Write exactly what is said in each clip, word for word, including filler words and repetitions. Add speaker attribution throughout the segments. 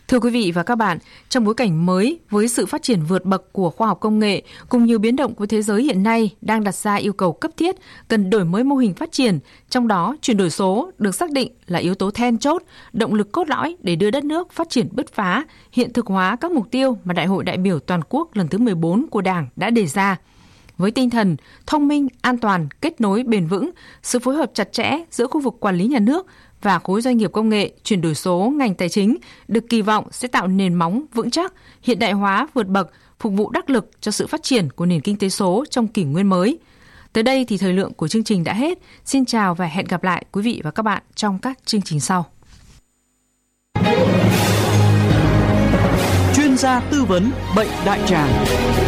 Speaker 1: Thưa quý vị và các bạn, trong bối cảnh mới với sự phát triển vượt bậc của khoa học công nghệ cùng nhiều biến động của thế giới hiện nay đang đặt ra yêu cầu cấp thiết cần đổi mới mô hình phát triển, trong đó chuyển đổi số được xác định là yếu tố then chốt, động lực cốt lõi để đưa đất nước phát triển bứt phá, hiện thực hóa các mục tiêu mà Đại hội đại biểu toàn quốc lần thứ mười bốn của Đảng đã đề ra. Với tinh thần thông minh, an toàn, kết nối bền vững, sự phối hợp chặt chẽ giữa khu vực quản lý nhà nước và khối doanh nghiệp công nghệ chuyển đổi số ngành tài chính được kỳ vọng sẽ tạo nền móng vững chắc, hiện đại hóa vượt bậc, phục vụ đắc lực cho sự phát triển của nền kinh tế số trong kỷ nguyên mới. Tới đây thì thời lượng của chương trình đã hết. Xin chào và hẹn gặp lại quý vị và các bạn trong các chương trình sau.
Speaker 2: Chuyên gia tư vấn bệnh đại tràng.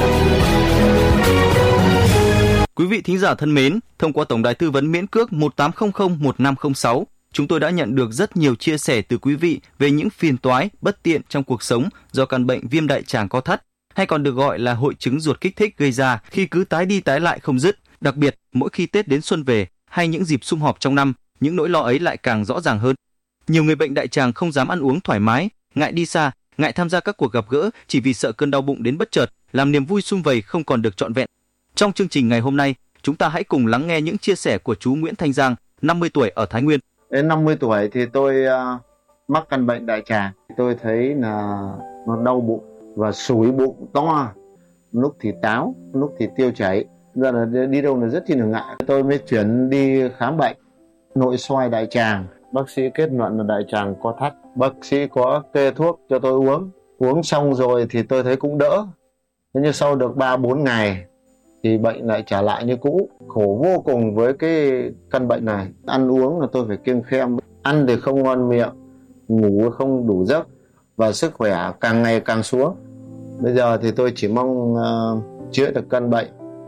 Speaker 3: Quý vị thính giả thân mến, thông qua tổng đài tư vấn miễn cước một tám không không một năm không sáu, chúng tôi đã nhận được rất nhiều chia sẻ từ quý vị về những phiền toái, bất tiện trong cuộc sống do căn bệnh viêm đại tràng co thắt, hay còn được gọi là hội chứng ruột kích thích gây ra khi cứ tái đi tái lại không dứt. Đặc biệt, mỗi khi Tết đến xuân về hay những dịp sum họp trong năm, những nỗi lo ấy lại càng rõ ràng hơn. Nhiều người bệnh đại tràng không dám ăn uống thoải mái, ngại đi xa, ngại tham gia các cuộc gặp gỡ chỉ vì sợ cơn đau bụng đến bất chợt, làm niềm vui sum vầy không còn được trọn vẹn. Trong chương trình ngày hôm nay, chúng ta hãy cùng lắng nghe những chia sẻ của chú Nguyễn Thanh Giang, năm mươi tuổi ở Thái Nguyên.
Speaker 4: Đến năm mươi tuổi thì tôi uh, mắc căn bệnh đại tràng. Tôi thấy là nó đau bụng và sủi bụng to, lúc thì táo, lúc thì tiêu chảy. Giờ là đi đâu là rất chi là ngại. Tôi mới chuyển đi khám bệnh nội soi đại tràng. Bác sĩ kết luận là đại tràng co thắt. Bác sĩ có kê thuốc cho tôi uống. Uống xong rồi thì tôi thấy cũng đỡ. Thế nhưng sau được ba bốn ngày thì bệnh lại trả lại như cũ. Khổ vô cùng với cái căn bệnh này. Ăn uống là tôi phải kiêng khem. Ăn thì không ngon miệng, ngủ không đủ giấc và sức khỏe càng ngày càng xuống. Bây giờ thì tôi chỉ mong uh, chữa được căn bệnh